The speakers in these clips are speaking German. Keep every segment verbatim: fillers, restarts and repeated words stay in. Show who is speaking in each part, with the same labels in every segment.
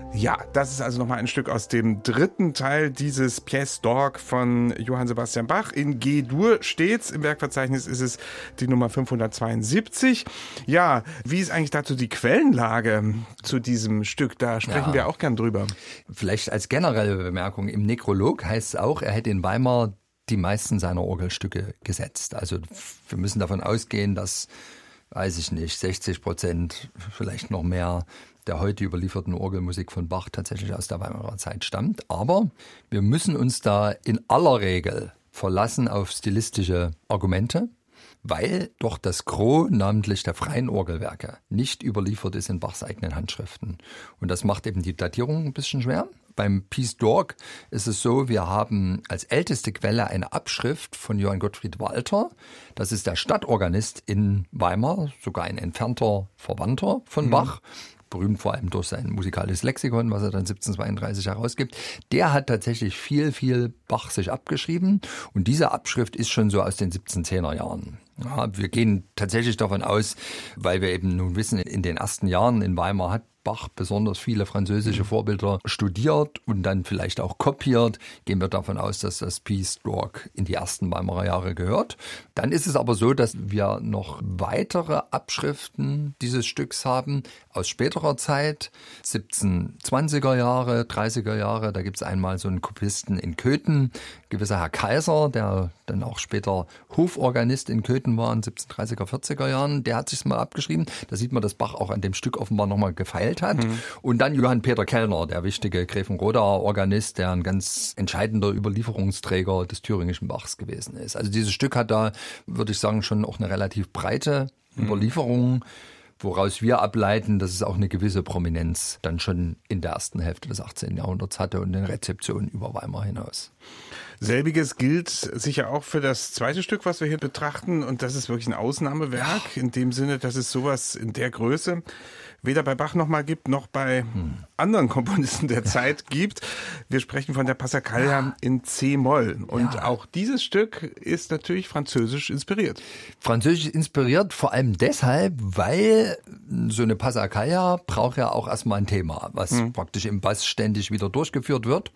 Speaker 1: Ja, das ist also nochmal ein Stück aus dem dritten Teil dieses Pièce d'Orgue von Johann Sebastian Bach. In G-Dur steht's. Im Werkverzeichnis ist es die Nummer fünfhundertzweiundsiebzig. Ja, wie ist eigentlich dazu die Quellenlage zu diesem Stück? Da sprechen ja. wir auch gern drüber.
Speaker 2: Vielleicht als generelle Bemerkung. Im Nekrolog heißt es auch, er hätte in Weimar die meisten seiner Orgelstücke gesetzt. Also wir müssen davon ausgehen, dass, weiß ich nicht, sechzig Prozent, vielleicht noch mehr der heute überlieferten Orgelmusik von Bach tatsächlich aus der Weimarer Zeit stammt. Aber wir müssen uns da in aller Regel verlassen auf stilistische Argumente, weil doch das Gros, namentlich der freien Orgelwerke, nicht überliefert ist in Bachs eigenen Handschriften. Und das macht eben die Datierung ein bisschen schwer. Beim Pièce d'Orgue ist es so, wir haben als älteste Quelle eine Abschrift von Johann Gottfried Walther. Das ist der Stadtorganist in Weimar, sogar ein entfernter Verwandter von mhm. Bach. Berühmt vor allem durch sein musikalisches Lexikon, was er dann siebzehnhundertzweiunddreißig herausgibt. Der hat tatsächlich viel, viel Bach sich abgeschrieben. Und diese Abschrift ist schon so aus den siebzehnhundertzehner Jahren. Ja, wir gehen tatsächlich davon aus, weil wir eben nun wissen, in den ersten Jahren in Weimar hat Bach besonders viele französische Vorbilder studiert und dann vielleicht auch kopiert. Gehen wir davon aus, dass das Pièce d'Orgue in die ersten Weimarer Jahre gehört. Dann ist es aber so, dass wir noch weitere Abschriften dieses Stücks haben aus späterer Zeit, siebzehnhundertzwanziger Jahre, dreißiger Jahre. Da gibt es einmal so einen Kopisten in Köthen, gewisser Herr Kaiser, der dann auch später Hoforganist in Köthen war in siebzehnhundertdreißiger, vierziger Jahren. Der hat sich's mal abgeschrieben. Da sieht man, dass Bach auch an dem Stück offenbar nochmal gefeilt hat. Mhm. Und dann Johann Peter Kellner, der wichtige Gräfenrodauer Organist, der ein ganz entscheidender Überlieferungsträger des thüringischen Bachs gewesen ist. Also dieses Stück hat da, würde ich sagen, schon auch eine relativ breite mhm. Überlieferung, woraus wir ableiten, dass es auch eine gewisse Prominenz dann schon in der ersten Hälfte des achtzehnten Jahrhunderts hatte und in Rezeptionen über Weimar hinaus.
Speaker 1: Selbiges gilt sicher auch für das zweite Stück, was wir hier betrachten. Und das ist wirklich ein Ausnahmewerk, ja. in dem Sinne, dass es sowas in der Größe weder bei Bach noch mal gibt, noch bei hm. anderen Komponisten der Zeit gibt. Wir sprechen von der Passacaglia ja. in C-Moll. Und ja. auch dieses Stück ist natürlich französisch inspiriert.
Speaker 2: Französisch inspiriert vor allem deshalb, weil so eine Passacaglia braucht ja auch erstmal ein Thema, was hm. praktisch im Bass ständig wieder durchgeführt wird.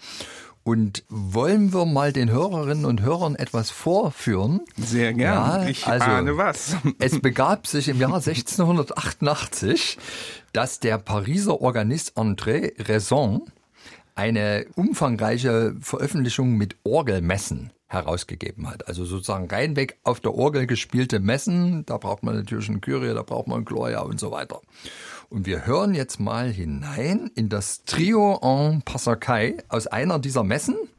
Speaker 2: Und wollen wir mal den Hörerinnen und Hörern etwas vorführen?
Speaker 1: Sehr gern. Ja, ich also, ahne was.
Speaker 2: Es begab sich im Jahr sechzehnhundertachtundachtzig, dass der Pariser Organist André Raison eine umfangreiche Veröffentlichung mit Orgelmessen herausgegeben hat. Also sozusagen reinweg auf der Orgel gespielte Messen. Da braucht man natürlich eine Kyrie, da braucht man eine Gloria und so weiter. Und wir hören jetzt mal hinein in das Trio en Passacaglia aus einer dieser Messen.